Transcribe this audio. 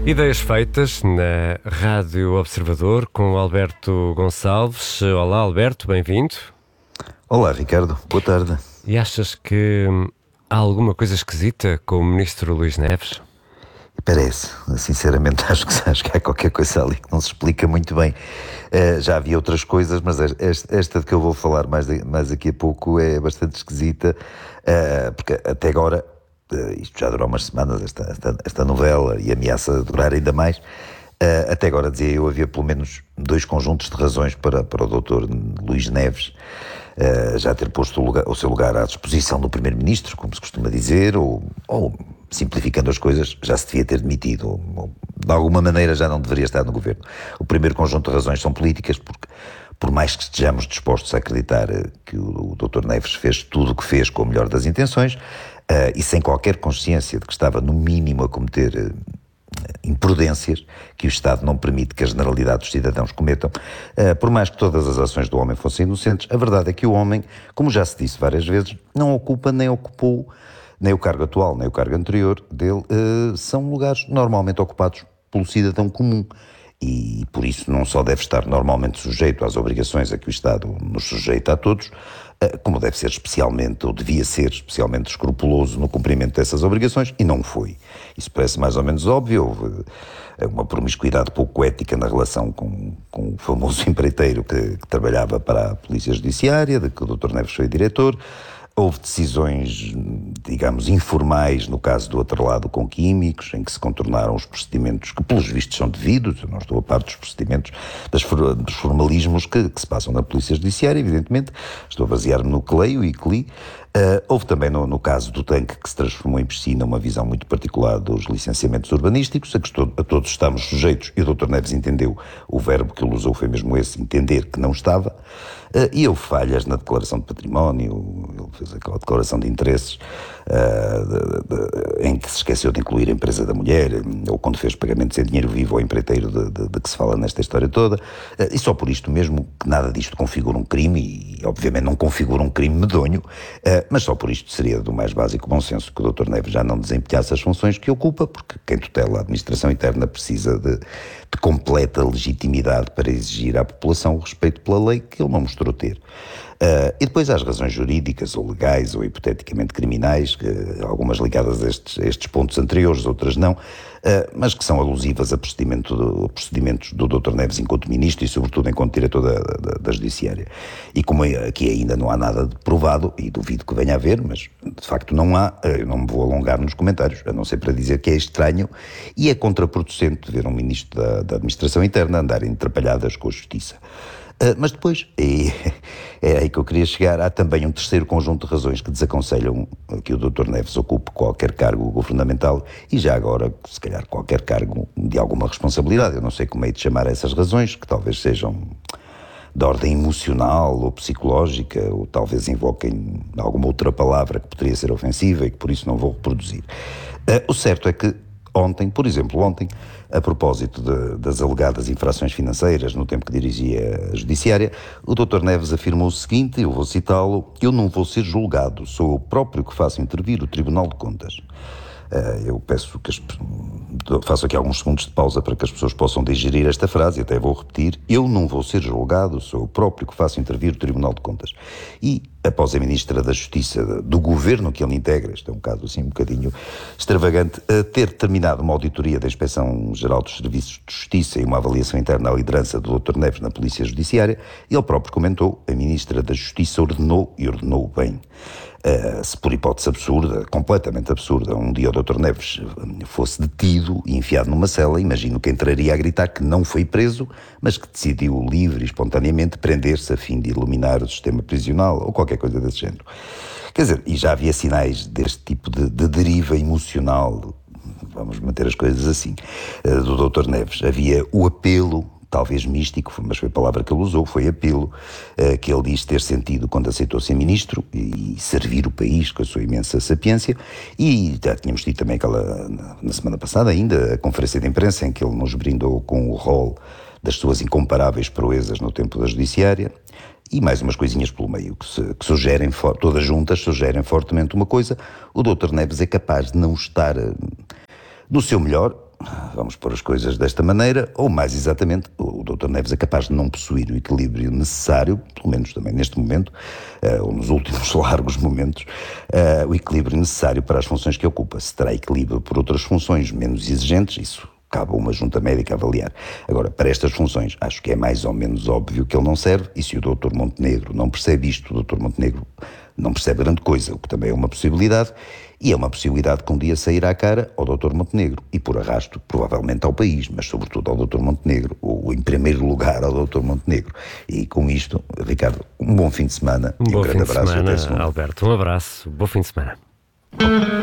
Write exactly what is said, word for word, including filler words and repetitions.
Ideias feitas na Rádio Observador com o Alberto Gonçalves. Olá, Alberto, bem-vindo. Olá, Ricardo, boa tarde. E achas que há alguma coisa esquisita com o ministro Luís Neves? Parece, sinceramente acho que, acho que há qualquer coisa ali que não se explica muito bem. Uh, já havia outras coisas, mas esta, esta de que eu vou falar mais, mais daqui a pouco é bastante esquisita, uh, porque até agora, uh, isto já durou umas semanas, esta, esta, esta novela, e ameaça durar ainda mais. Uh, até agora, dizia eu, havia pelo menos dois conjuntos de razões para, para o doutor Luís Neves uh, já ter posto o, lugar, o seu lugar à disposição do primeiro-ministro, como se costuma dizer, ou, ou simplificando as coisas, já se devia ter demitido, ou, ou de alguma maneira já não deveria estar no governo. O primeiro conjunto de razões são políticas, porque por mais que estejamos dispostos a acreditar que o, o doutor Neves fez tudo o que fez com o melhor das intenções, uh, e sem qualquer consciência de que estava no mínimo a cometer uh, imprudências que o Estado não permite que a generalidade dos cidadãos cometam, uh, por mais que todas as ações do homem fossem inocentes, a verdade é que o homem, como já se disse várias vezes, não ocupa nem ocupou, nem o cargo atual, nem o cargo anterior dele, uh, são lugares normalmente ocupados pelo cidadão comum. E por isso não só deve estar normalmente sujeito às obrigações a que o Estado nos sujeita a todos, como deve ser especialmente, ou devia ser especialmente escrupuloso no cumprimento dessas obrigações, e não foi. Isso parece mais ou menos óbvio. Houve uma promiscuidade pouco ética na relação com, com o famoso empreiteiro que, que trabalhava para a Polícia Judiciária, de que o doutor Neves foi diretor. Houve decisões, digamos, informais no caso do atrelado com químicos, em que se contornaram os procedimentos que, pelos vistos, são devidos. Eu não estou a par dos procedimentos, das, dos formalismos que, que se passam na Polícia Judiciária, evidentemente. Estou a basear-me no que leio e que li. Uh, houve também no, no caso do tanque que se transformou em piscina uma visão muito particular dos licenciamentos urbanísticos, a que estou, a todos estamos sujeitos, e o doutor Neves entendeu, o verbo que ele usou foi mesmo esse, entender que não estava. Uh, e houve falhas na declaração de património, ele fez aquela declaração de interesses uh, de, de, em que se esqueceu de incluir a empresa da mulher, ou quando fez pagamentos em dinheiro vivo ao empreiteiro de, de, de que se fala nesta história toda. Uh, e só por isto mesmo que nada disto configura um crime, e obviamente não configura um crime medonho, uh, mas só por isto seria do mais básico bom senso que o doutor Neves já não desempenhasse as funções que ocupa, porque quem tutela a administração interna precisa de, de completa legitimidade para exigir à população o respeito pela lei que ele não mostrou ter. Uh, e depois há as razões jurídicas ou legais ou hipoteticamente criminais, que, algumas ligadas a estes, a estes pontos anteriores, outras não, uh, mas que são alusivas a, procedimento do, a procedimentos do doutor Neves enquanto ministro e sobretudo enquanto diretor da, da, da Judiciária. E como aqui ainda não há nada de provado, e duvido que venha a haver, mas de facto não há, eu não me vou alongar nos comentários, a não ser para dizer que é estranho e é contraproducente ver um ministro da, da Administração Interna andar em atrapalhadas com a Justiça. Uh, mas depois, e é aí que eu queria chegar, há também um terceiro conjunto de razões que desaconselham que o doutor Neves ocupe qualquer cargo governamental e já agora, se calhar, qualquer cargo de alguma responsabilidade. Eu não sei como é de chamar essas razões, que talvez sejam de ordem emocional ou psicológica, ou talvez invoquem alguma outra palavra que poderia ser ofensiva e que por isso não vou reproduzir. Uh, o certo é que ontem, por exemplo, ontem, a propósito de, das alegadas infrações financeiras no tempo que dirigia a Judiciária, o doutor Neves afirmou o seguinte, eu vou citá-lo: eu não vou ser julgado, sou eu próprio que faço intervir o Tribunal de Contas. Uh, eu peço que as, faço aqui alguns segundos de pausa para que as pessoas possam digerir esta frase, e até vou repetir: eu não vou ser julgado, sou eu próprio que faço intervir o Tribunal de Contas. E após a Ministra da Justiça do governo que ele integra, este é um caso assim um bocadinho extravagante, a ter terminado uma auditoria da Inspeção-Geral dos Serviços de Justiça e uma avaliação interna à liderança do doutor Neves na Polícia Judiciária, ele próprio comentou: a Ministra da Justiça ordenou, e ordenou bem. Uh, se por hipótese absurda, completamente absurda, um dia o doutor Neves fosse detido e enfiado numa cela, imagino que entraria a gritar que não foi preso, mas que decidiu livre e espontaneamente prender-se a fim de iluminar o sistema prisional ou qualquer coisa desse género. Quer dizer, e já havia sinais deste tipo de, de deriva emocional, vamos manter as coisas assim, uh, do doutor Neves. Havia o apelo, talvez místico, mas foi a palavra que ele usou, foi apelo, uh, que ele diz ter sentido quando aceitou ser ministro e servir o país com a sua imensa sapiência. E já tínhamos tido também aquela, na, na semana passada ainda, a conferência de imprensa em que ele nos brindou com o rol das suas incomparáveis proezas no tempo da Judiciária. E mais umas coisinhas pelo meio que, se, que sugerem, todas juntas, sugerem fortemente uma coisa: o doutor Neves é capaz de não estar uh, no seu melhor, vamos pôr as coisas desta maneira, ou mais exatamente, o doutor Neves é capaz de não possuir o equilíbrio necessário, pelo menos também neste momento, uh, ou nos últimos largos momentos, uh, o equilíbrio necessário para as funções que ocupa. Se terá equilíbrio por outras funções menos exigentes, isso cabe a uma junta médica avaliar. Agora, para estas funções, acho que é mais ou menos óbvio que ele não serve, e se o doutor Montenegro não percebe isto, o doutor Montenegro não percebe grande coisa, o que também é uma possibilidade, e é uma possibilidade que um dia sairá à cara ao doutor Montenegro, e por arrasto, provavelmente ao país, mas sobretudo ao doutor Montenegro, ou em primeiro lugar ao doutor Montenegro. E com isto, Ricardo, um bom fim de semana um e um grande abraço. Um bom fim de semana, Alberto. Um abraço. Bom fim de semana.